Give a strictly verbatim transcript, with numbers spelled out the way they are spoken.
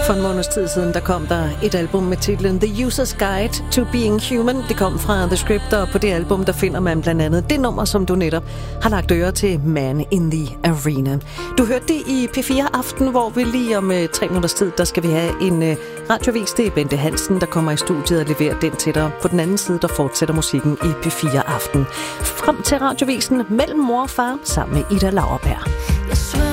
For en måneds tid siden, der kom der et album med titlen The User's Guide to Being Human. Det kom fra The Script, og på det album, der finder man blandt andet det nummer, som du netop har lagt øre til, Man in the Arena. Du hørte det i P fire Aften, hvor vi lige om uh, tre minutters tid, der skal vi have en uh, radiovis. Det er Bente Hansen, der kommer i studiet og leverer den til dig. På den anden side, der fortsætter musikken i P fire Aften. Frem til radiovisen mellem mor og far, sammen med Ida Lauerberg.